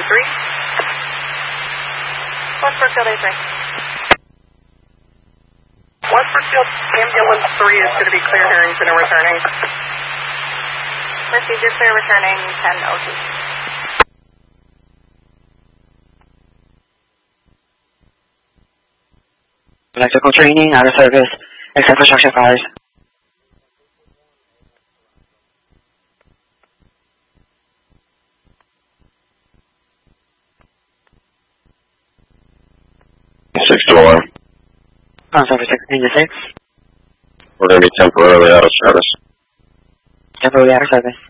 West Brookfield A3. West Brookfield Ambulance 3 is going to be clear Harrington and returning. Received your clear returning 10:02. Electrical training, out of service, except for structure fires. Six to one. On service 16 to 6. We're going to be temporarily out of service. Temporarily out of service.